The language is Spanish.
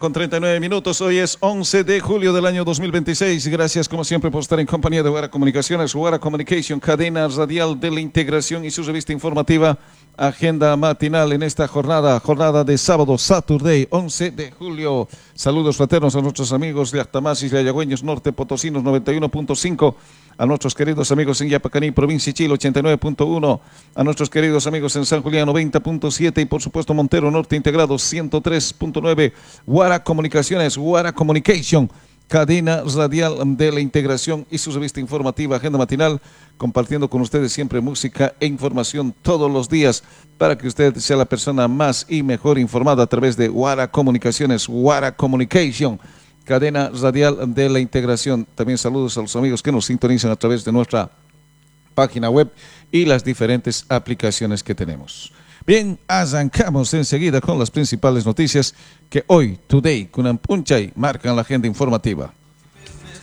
1:39. Hoy es 11 de julio del año 2026. Gracias como siempre por estar en compañía de Guara Comunicaciones, Guara Communication, cadena radial de la integración y su revista informativa Agenda Matinal en esta jornada de sábado, Saturday, 11 de julio. Saludos fraternos a nuestros amigos de Actamasis, de Ayagüeños, Norte Potosinos 91.5. A nuestros queridos amigos en Yapacaní, provincia de Chile, 89.1, a nuestros queridos amigos en San Julián, 90.7 y por supuesto Montero Norte Integrado, 103.9, Guara Comunicaciones, Guara Communication, cadena radial de la integración y su revista informativa Agenda Matinal, compartiendo con ustedes siempre música e información todos los días para que usted sea la persona más y mejor informada a través de Guara Comunicaciones, Guara Communication, cadena radial de la integración. También saludos a los amigos que nos sintonizan a través de nuestra página web y las diferentes aplicaciones que tenemos. Bien, arrancamos enseguida con las principales noticias que hoy, today, Kunan Punchay, marcan la agenda informativa.